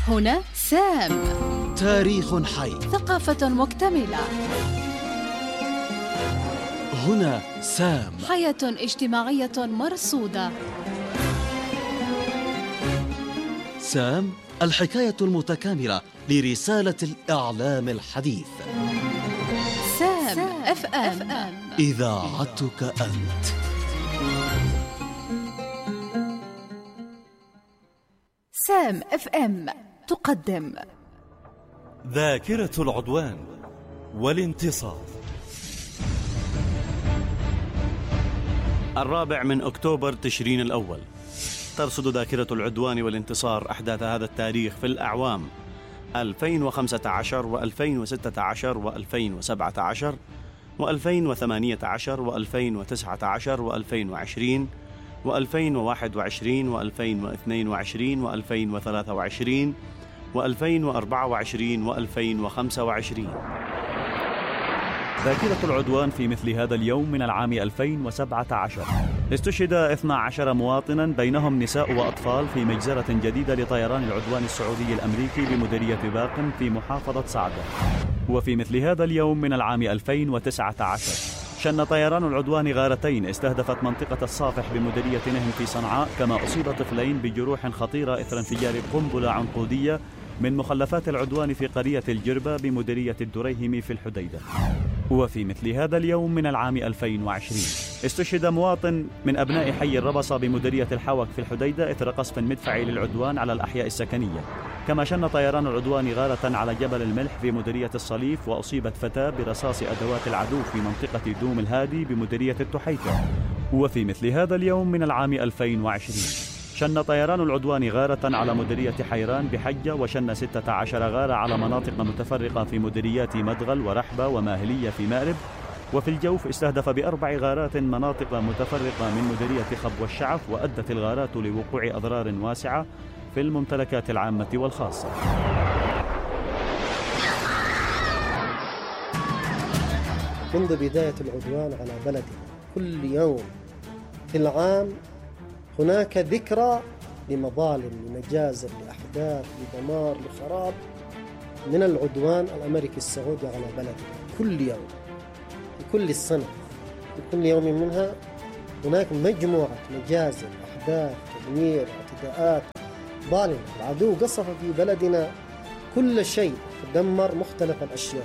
هنا سام، تاريخ حي، ثقافة مكتملة. هنا سام، حياة اجتماعية مرصودة. سام، الحكاية المتكاملة لرسالة الإعلام الحديث. سام اف ام، إذاعتك أنت. سام اف ام تقدم ذاكرة العدوان والانتصار. 4 أكتوبر تشرين الأول. ترصد ذاكرة العدوان والانتصار أحداث هذا التاريخ في الأعوام 2015 و2016 و2017 و2018 و2019 و2020 و2021 و2022 و2023 و2024 و2025. ذاكرة العدوان في مثل هذا اليوم من العام 2017 استشهد 12 مواطنا بينهم نساء وأطفال في مجزرة جديدة لطيران العدوان السعودي الأمريكي بمديرية باقم في محافظة صعدة. وفي مثل هذا اليوم من العام 2019 شن طيران العدوان غارتين استهدفت منطقة الصافح بمديرية نهم في صنعاء، كما أصيب طفلين بجروح خطيرة إثر انفجار قنبلة عنقودية من مخلفات العدوان في قرية الجربة بمديرية الدريهم في الحديدة. وفي مثل هذا اليوم من العام 2020 استشهد مواطن من أبناء حي الربصة بمديرية الحوك في الحديدة إثر قصف مدفعي للعدوان على الأحياء السكنية. كما شن طيران العدوان غارة على جبل الملح في مديرية الصليف، وأصيبت فتاة برصاص أدوات العدو في منطقة دوم الهادي بمديرية التحيتة. وفي مثل هذا اليوم من العام 2020 شن طيران العدوان غارة على مديرية حيران بحجة، وشن 16 غارة على مناطق متفرقة في مديريات مدغل ورحبة وماهلية في مأرب. وفي الجوف استهدف ب4 غارات مناطق متفرقة من مديرية خب والشعف، وأدت الغارات لوقوع أضرار واسعة في الممتلكات العامة والخاصة. منذ بداية العدوان على بلدنا كل يوم في العام هناك ذكرى لمظالم، لمجازر، لأحداث، لدمار، لخراب من العدوان الأمريكي السعودي على بلدنا. كل يوم في كل السنة في كل يوم منها هناك مجموعة مجازر، أحداث، تدمير، اعتداءات ظالمة. العدو قصف في بلدنا كل شيء، دمر مختلف الأشياء.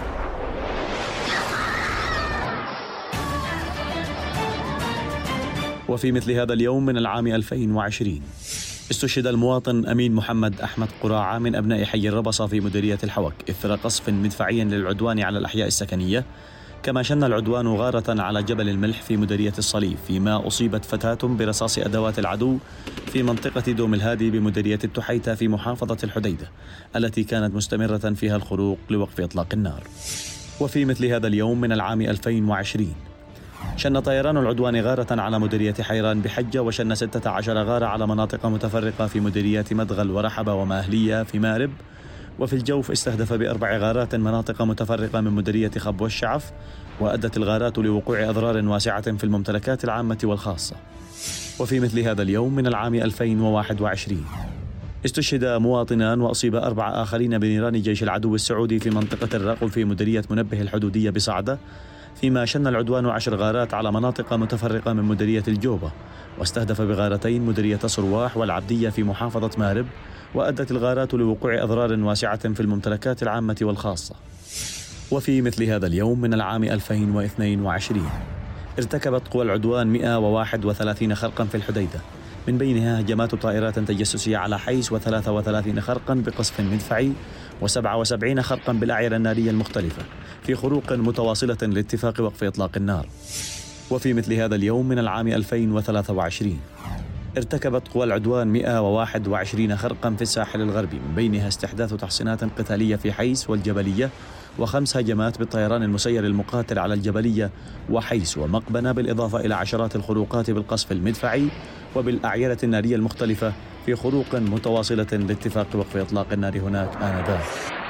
وفي مثل هذا اليوم من العام 2020 استشهد المواطن أمين محمد أحمد قراعة من أبناء حي الربصة في مديرية الحوك إثر قصف مدفعي للعدوان على الأحياء السكنية. كما شن العدوان غارة على جبل الملح في مديرية الصليف، فيما أصيبت فتاة برصاص أدوات العدو في منطقة دوم الهادي بمديرية التحيتة في محافظة الحديدة، التي كانت مستمرة فيها الخروق لوقف إطلاق النار. وفي مثل هذا اليوم من العام 2020 شن طيران العدوان غارة على مديرية حيران بحجة، وشن 16 غارة على مناطق متفرقة في مديريات مدغل ورحبة وماهلية في مأرب. وفي الجوف استهدف ب4 غارات مناطق متفرقة من مديرية خب والشعف، وأدت الغارات لوقوع أضرار واسعة في الممتلكات العامة والخاصة. وفي مثل هذا اليوم من العام 2021 استشهد مواطنان وأصيب 4 آخرين بنيران جيش العدو السعودي في منطقة الرقم في مديرية منبه الحدودية بصعدة، فيما شن العدوان 10 غارات على مناطق متفرقة من مديرية الجوبة، واستهدف بغارتين مديرية صرواح والعبدية في محافظة مأرب، وأدت الغارات لوقوع أضرار واسعة في الممتلكات العامة والخاصة. وفي مثل هذا اليوم من العام 2022 ارتكبت قوى العدوان 131 خرقا في الحديدة، من بينها هجمات طائرات تجسسية على حيس، و33 خرقا بقصف مدفعي، و77 خرقا بالأعيرة النارية المختلفة في خروق متواصلة لاتفاق وقف إطلاق النار. وفي مثل هذا اليوم من العام 2023 ارتكبت قوى العدوان 121 خرقا في الساحل الغربي، من بينها استحداث تحصينات قتالية في حيس والجبلية، و5 هجمات بالطيران المسير المقاتل على الجبلية وحيس ومقبنة، بالإضافة إلى عشرات الخروقات بالقصف المدفعي وبالأعيرة النارية المختلفة في خروق متواصلة لاتفاق وقف إطلاق النار هناك آنذاك.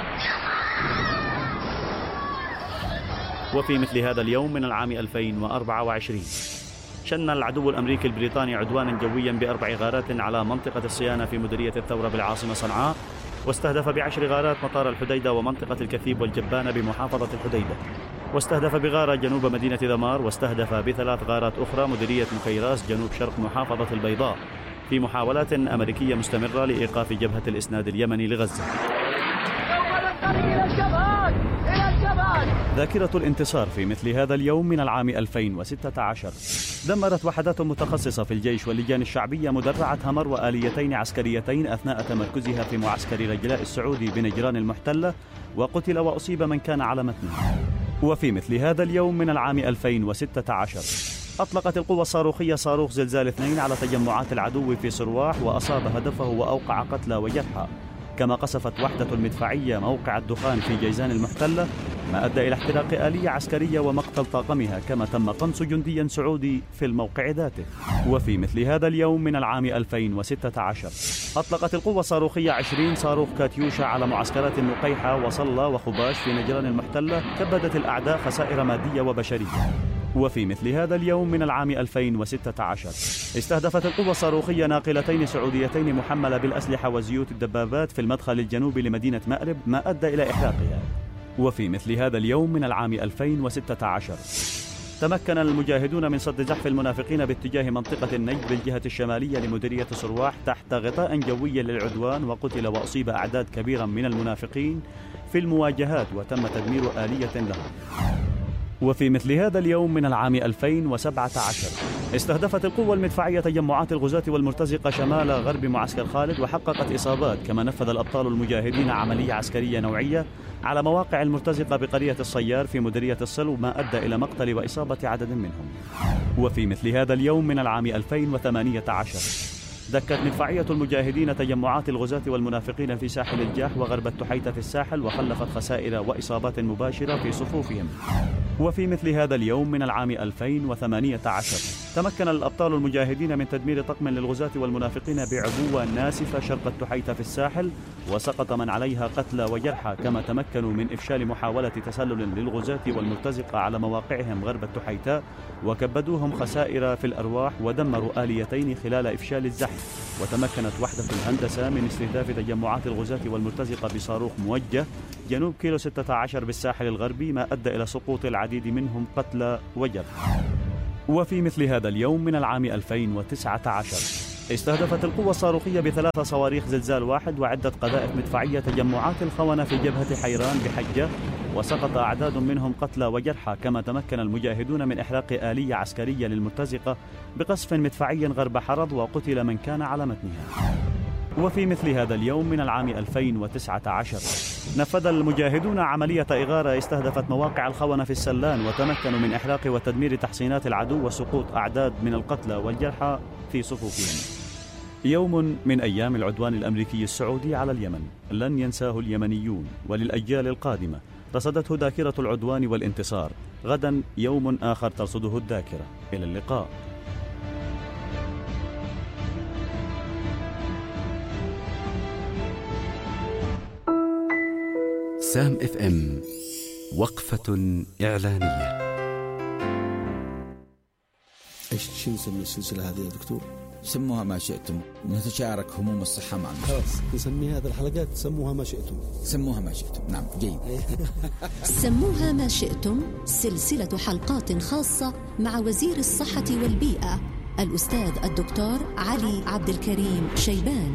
وفي مثل هذا اليوم من العام 2024 شن العدو الأمريكي البريطاني عدوانا جويا ب4 غارات على منطقة الصيانة في مديرية الثورة بالعاصمة صنعاء، واستهدف ب10 غارات مطار الحديدة ومنطقة الكثيب والجبانة بمحافظة الحديدة، واستهدف بغارة جنوب مدينة ذمار، واستهدف ب3 غارات أخرى مديرية مكيراس جنوب شرق محافظة البيضاء في محاولات أمريكية مستمرة لإيقاف جبهة الإسناد اليمني لغزة. ذاكرة الانتصار في مثل هذا اليوم من العام 2016 دمرت وحدات متخصصة في الجيش واللجان الشعبية مدرعة همر وآليتين عسكريتين أثناء تمركزها في معسكر رجلاء السعودي بنجران المحتلة، وقتل وأصيب من كان على متنها. وفي مثل هذا اليوم من العام 2016 أطلقت القوة الصاروخية صاروخ زلزال 2 على تجمعات العدو في صرواح وأصاب هدفه وأوقع قتلى وجرحى، كما قصفت وحدة المدفعية موقع الدخان في جيزان المحتلة، ما أدى إلى احتراق آلية عسكرية ومقتل طاقمها، كما تم قنص جندي سعودي في الموقع ذاته. وفي مثل هذا اليوم من العام 2016 أطلقت القوة الصاروخية 20 صاروخ كاتيوشا على معسكرات النقيحة وصلة وخباش في نجران المحتلة، كبدت الأعداء خسائر مادية وبشرية. وفي مثل هذا اليوم من العام 2016 استهدفت القوة الصاروخية ناقلتين سعوديتين محملة بالأسلحة وزيوت الدبابات في المدخل الجنوبي لمدينة مأرب، ما أدى إلى إحراقها. وفي مثل هذا اليوم من العام 2016 تمكن المجاهدون من صد زحف المنافقين باتجاه منطقة النجد بالجهة الشمالية لمديرية صرواح تحت غطاء جوي للعدوان، وقتل وأصيب أعداد كبيرة من المنافقين في المواجهات وتم تدمير آلية لهم. وفي مثل هذا اليوم من العام 2017 استهدفت القوة المدفعية تجمعات الغزاة والمرتزقة شمال غرب معسكر خالد وحققت إصابات، كما نفذ الأبطال المجاهدين عملية عسكرية نوعية على مواقع المرتزقة بقرية الصيار في مديرية الصلو، ما أدى إلى مقتل وإصابة عدد منهم. وفي مثل هذا اليوم من العام 2018 دكت مدفعية المجاهدين تجمعات الغزاة والمنافقين في ساحل الجاح وغرب التحيتة في الساحل، وخلفت خسائر وإصابات مباشرة في صفوفهم. وفي مثل هذا اليوم من العام 2018 تمكن الأبطال المجاهدين من تدمير طقم للغزاة والمنافقين بعبوة ناسفة شرق التحيتة في الساحل، وسقط من عليها قتلى وجرحى، كما تمكنوا من إفشال محاولة تسلل للغزاة والمرتزقة على مواقعهم غرب التحيتة، وكبدوهم خسائر في الأرواح ودمروا آليتين خلال إفشال الزحف. وتمكنت وحدة الهندسة من استهداف تجمعات الغزاة والمرتزقة بصاروخ موجه جنوب كيلو 16 بالساحل الغربي، ما أدى إلى سقوط العديد منهم قتلى وجرحى. وفي مثل هذا اليوم من العام 2019 استهدفت القوة الصاروخية ب3 صواريخ زلزال 1 وعدة قذائف مدفعية تجمعات الخونة في جبهة حيران بحجة، وسقط أعداد منهم قتلى وجرحى، كما تمكن المجاهدون من إحراق آلية عسكرية للمرتزقة بقصف مدفعي غرب حرض، وقتل من كان على متنها. وفي مثل هذا اليوم من العام 2019 نفذ المجاهدون عملية إغارة استهدفت مواقع الخونة في السلان، وتمكنوا من إحراق وتدمير تحصينات العدو وسقوط أعداد من القتلى والجرحى في صفوفهم. يوم من أيام العدوان الأمريكي السعودي على اليمن لن ينساه اليمنيون، وللأجيال القادمة رصدته ذاكرة العدوان والانتصار. غدا يوم آخر ترصده الذاكرة. إلى اللقاء. سام اف ام وقفة إعلانية. شو نسمي السلسلة هذه يا دكتور؟ سموها ما شئتم، نتشارك هموم الصحة مع المجتمع. خلاص نسمي هذه الحلقات سموها ما شئتم. سموها ما شئتم، نعم جيد. سموها ما شئتم، سلسلة حلقات خاصة مع وزير الصحة والبيئة الأستاذ الدكتور علي عبد الكريم شيبان.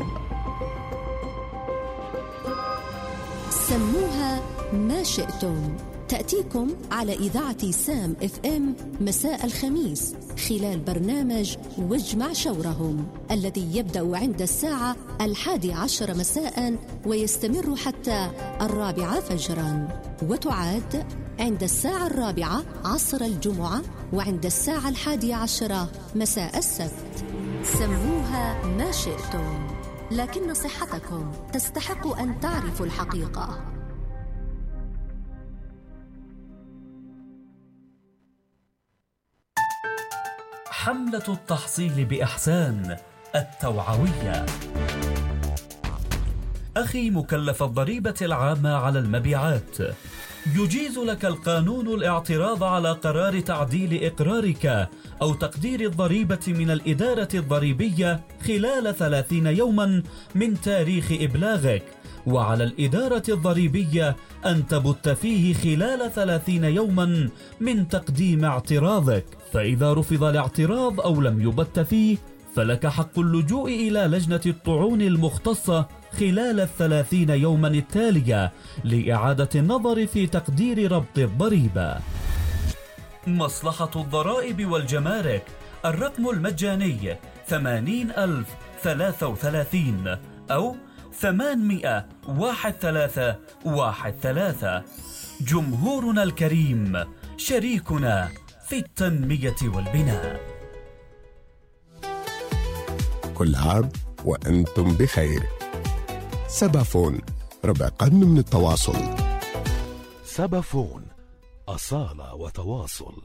سموها ما شئتم تأتيكم على إذاعة سام اف ام مساء الخميس خلال برنامج واجمع شورهم الذي يبدأ عند الساعة 11 مساء ويستمر حتى 4 فجرا، وتعاد عند الساعة 4 عصر الجمعة وعند الساعة 11 مساء السبت. سموها ما شئتم، لكن صحتكم تستحق أن تعرفوا الحقيقة. حملة التحصيل بإحسان التوعوية. أخي مكلف الضريبة العامة على المبيعات، يجيز لك القانون الاعتراض على قرار تعديل إقرارك أو تقدير الضريبة من الإدارة الضريبية خلال 30 يوما من تاريخ إبلاغك، وعلى الإدارة الضريبية أن تبت فيه خلال 30 يوما من تقديم اعتراضك، فإذا رفض الاعتراض أو لم يبت فيه فلك حق اللجوء إلى لجنة الطعون المختصة خلال 30 يوما التالية لإعادة النظر في تقدير ربط الضريبة. مصلحة الضرائب والجمارك، الرقم المجاني 80,033 أو 800-1313. جمهورنا الكريم شريكنا في التنمية والبناء. كل عام وأنتم بخير. سبافون، ربع قرن من التواصل. سبافون، أصالة وتواصل.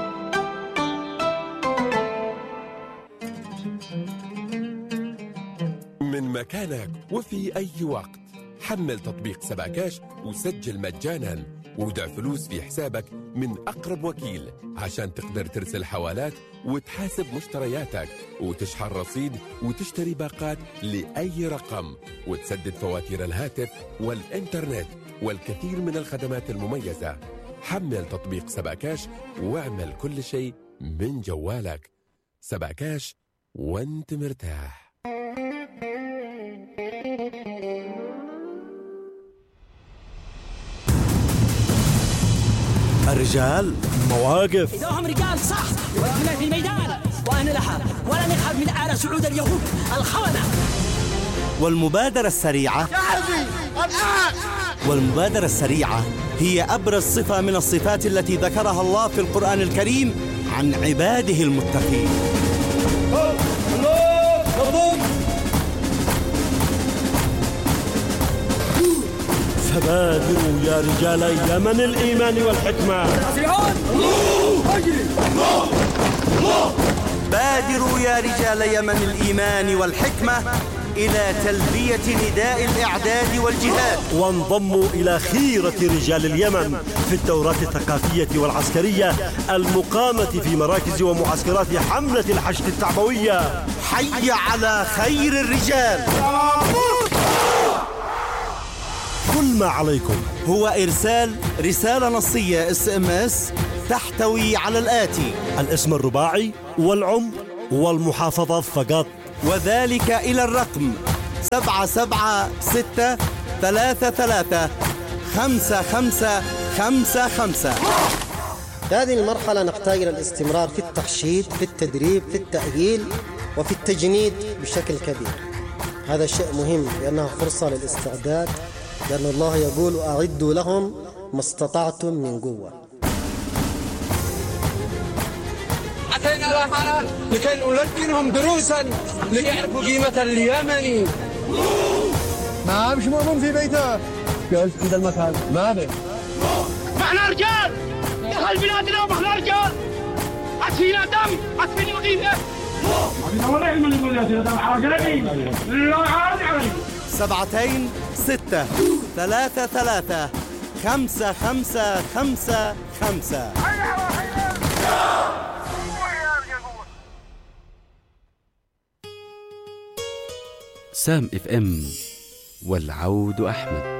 من مكانك وفي أي وقت حمل تطبيق سباكاش وسجل مجانا، وودع فلوس في حسابك من أقرب وكيل عشان تقدر ترسل حوالات وتحاسب مشترياتك وتشحن رصيد وتشتري باقات لأي رقم وتسدد فواتير الهاتف والإنترنت والكثير من الخدمات المميزة. حمل تطبيق سباكاش واعمل كل شيء من جوالك. سباكاش وانت مرتاح. الرجال مواقف. إذا هم رجال صح وإحنا في الميدان وأنا لها ولا نخاف من آل سعود اليهود الخونة. والمبادرة السريعة هي أبرز صفة من الصفات التي ذكرها الله في القرآن الكريم عن عباده المتقين. فبادروا يا رجال اليمن الإيمان والحكمة. بادروا يا رجال يمن الإيمان والحكمة إلى تلبية نداء الإعداد والجهاد، وانضموا إلى خيرة رجال اليمن في الدورات الثقافية والعسكرية المقامة في مراكز ومعسكرات حملة الحشد التعبوية. حي على خير الرجال. كل ما عليكم هو إرسال رسالة نصية SMS تحتوي على الآتي: الاسم الرباعي والعمر والمحافظة فقط، وذلك إلى الرقم 776335555. في هذه المرحلة نحتاج إلى الاستمرار في التخشيد، في التدريب، في التأهيل وفي التجنيد بشكل كبير. هذا شيء مهم لأنها فرصة للاستعداد، لأن الله يقول أعدوا لهم ما استطعتم من قوة. أتينا الآن لكي نلقنهم دروسا ليعرفوا قيمة اليمني. ما مش مؤمن في بيته. جالس عند المكان ما به. احنا رجال دخل بلادنا واحنا رجال. أسفينا دم أسفين وقيمة. ولا من يقول يا سيدي حاجة لا عادي عليك. 776335555. سام FM والعود أحمد.